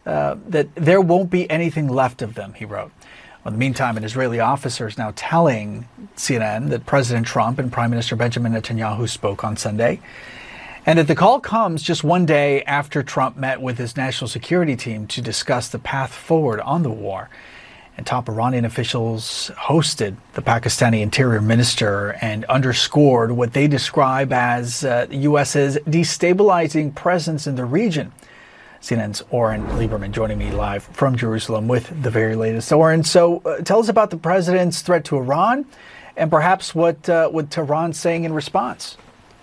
that there won't be anything left of them, he wrote. Well, in the meantime, an Israeli officer is now telling CNN that President Trump and Prime Minister Benjamin Netanyahu spoke on Sunday, and that the call comes just one day after Trump met with his national security team to discuss the path forward on the war. And top Iranian officials hosted the Pakistani interior minister and underscored what they describe as the U.S.'s destabilizing presence in the region. CNN's Oren Lieberman joining me live from Jerusalem with the very latest. Oren, so tell us about the president's threat to Iran and perhaps what Tehran's saying in response.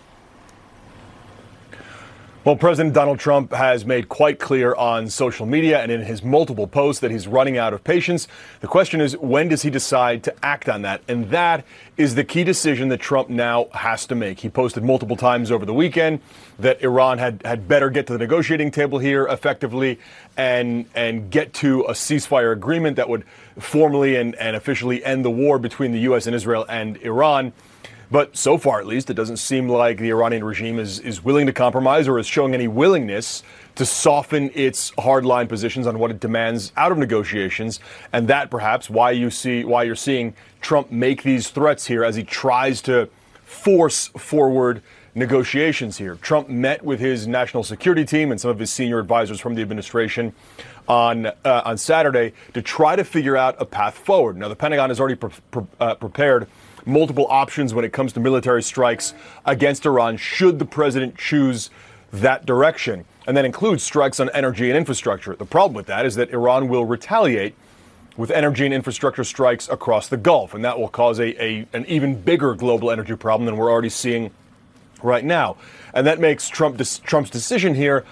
Well, President Donald Trump has made quite clear on social media and in his multiple posts that he's running out of patience. The question is, when does he decide to act on that? And that is the key decision that Trump now has to make. He posted multiple times over the weekend that Iran had better get to the negotiating table here effectively and get to a ceasefire agreement that would formally and officially end the war between the U.S. and Israel and Iran. But so far, at least, it doesn't seem like the Iranian regime is willing to compromise or is showing any willingness to soften its hardline positions on what it demands out of negotiations. And that perhaps why you're seeing Trump make these threats here as he tries to force forward negotiations here. Trump met with his national security team and some of his senior advisors from the administration on Saturday to try to figure out a path forward. Now, the Pentagon has already prepared multiple options when it comes to military strikes against Iran should the president choose that direction. And that includes strikes on energy and infrastructure. The problem with that is that Iran will retaliate with energy and infrastructure strikes across the Gulf, and that will cause an even bigger global energy problem than we're already seeing right now. And that makes Trump's decision here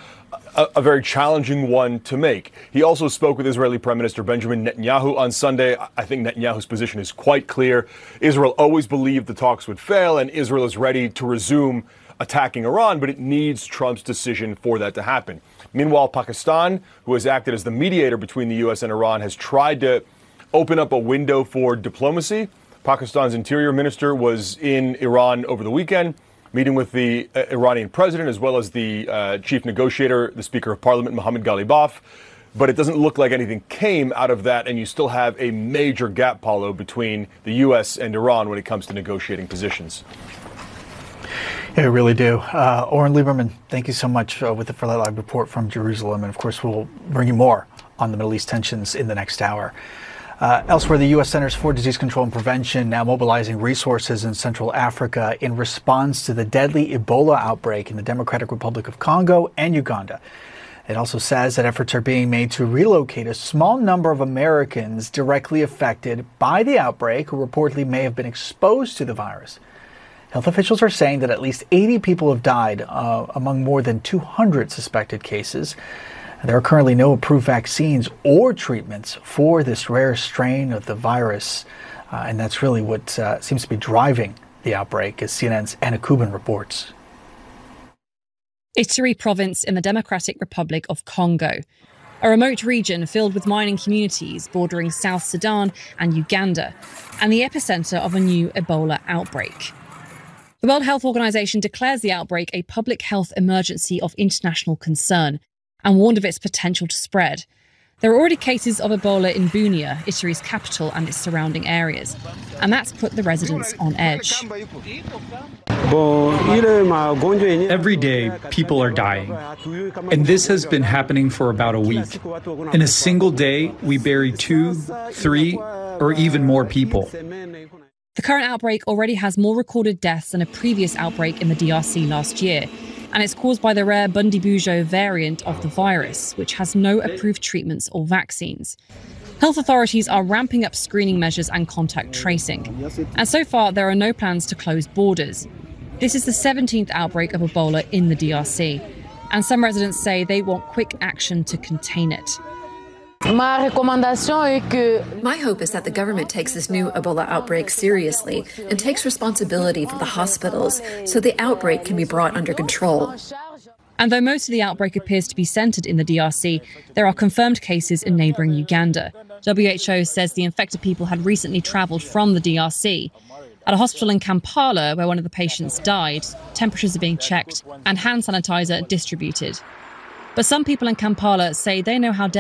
a very challenging one to make. He also spoke with Israeli Prime Minister Benjamin Netanyahu on Sunday. I think Netanyahu's position is quite clear. Israel always believed the talks would fail, and Israel is ready to resume attacking Iran, but it needs Trump's decision for that to happen. Meanwhile, Pakistan, who has acted as the mediator between the U.S. and Iran, has tried to open up a window for diplomacy. Pakistan's interior minister was in Iran over the weekend, meeting with the Iranian president as well as the chief negotiator, the Speaker of Parliament, Mohammad Ghalibaf. But it doesn't look like anything came out of that, and you still have a major gap, Paulo, between the U.S. and Iran when it comes to negotiating positions. Yeah, we really do. Oren Lieberman, thank you so much with the Frontline Live report from Jerusalem. And of course, we'll bring you more on the Middle East tensions in the next hour. Elsewhere, the U.S. Centers for Disease Control and Prevention now mobilizing resources in Central Africa in response to the deadly Ebola outbreak in the Democratic Republic of Congo and Uganda. It also says that efforts are being made to relocate a small number of Americans directly affected by the outbreak who reportedly may have been exposed to the virus. Health officials are saying that at least 80 people have died among more than 200 suspected cases. There are currently no approved vaccines or treatments for this rare strain of the virus. And that's really what seems to be driving the outbreak, as CNN's Anna Kubin reports. Ituri province in the Democratic Republic of Congo, a remote region filled with mining communities bordering South Sudan and Uganda, and the epicenter of a new Ebola outbreak. The World Health Organization declares the outbreak a public health emergency of international concern and warned of its potential to spread. There are already cases of Ebola in Bunia, Ituri's capital, and its surrounding areas, and that's put the residents on edge. Every day, people are dying, and this has been happening for about a week. In a single day, we bury 2, 3, or even more people. The current outbreak already has more recorded deaths than a previous outbreak in the DRC last year, and it's caused by the rare Bundibugyo variant of the virus, which has no approved treatments or vaccines. Health authorities are ramping up screening measures and contact tracing, and so far there are no plans to close borders. This is the 17th outbreak of Ebola in the DRC, and some residents say they want quick action to contain it. My hope is that the government takes this new Ebola outbreak seriously and takes responsibility for the hospitals so the outbreak can be brought under control. And though most of the outbreak appears to be centered in the DRC, there are confirmed cases in neighboring Uganda. WHO says the infected people had recently traveled from the DRC. At a hospital in Kampala, where one of the patients died, temperatures are being checked and hand sanitizer distributed. But some people in Kampala say they know how